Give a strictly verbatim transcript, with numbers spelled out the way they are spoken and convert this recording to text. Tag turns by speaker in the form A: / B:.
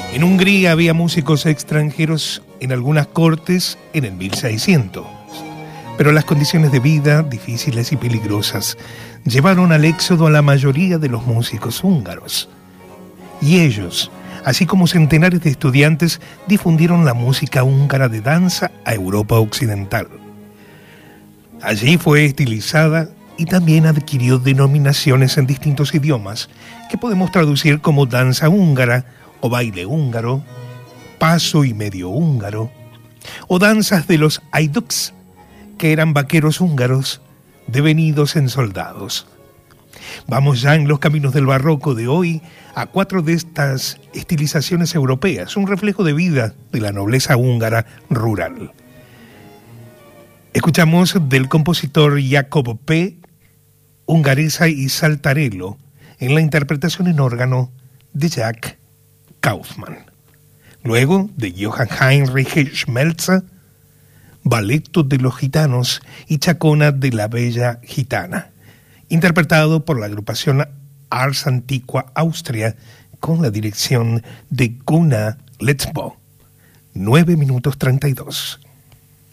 A: En Hungría había músicos extranjeros en algunas cortes en el mil seiscientos, pero las condiciones de vida, difíciles y peligrosas, llevaron al éxodo a la mayoría de los músicos húngaros. Y ellos, así como centenares de estudiantes, difundieron la música húngara de danza a Europa occidental. Allí fue estilizada y también adquirió denominaciones en distintos idiomas que podemos traducir como danza húngara o baile húngaro, paso y medio húngaro, o danzas de los haiduks, que eran vaqueros húngaros devenidos en soldados. Vamos ya en los caminos del barroco de hoy a cuatro de estas estilizaciones europeas, un reflejo de vida de la nobleza húngara rural. Escuchamos del compositor Jacob P. Hungaresa y Saltarello en la interpretación en órgano de Jack Kaufmann. Luego de Johann Heinrich Schmelzer, Balletto de los Gitanos y Chacona de la Bella Gitana, interpretado por la agrupación Ars Antiqua Austria con la dirección de Gunnar Letzbo. nueve minutos treinta y dos.